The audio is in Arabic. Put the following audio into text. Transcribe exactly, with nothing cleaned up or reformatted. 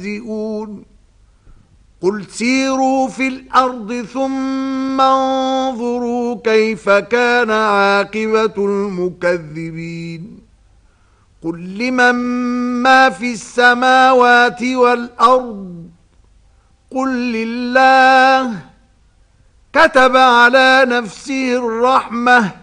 يستهزئون قل سيروا في الأرض ثم انظروا كيف كان عاقبة المكذبين قل لمن ما في السماوات والأرض قل لله كتب على نفسه الرحمة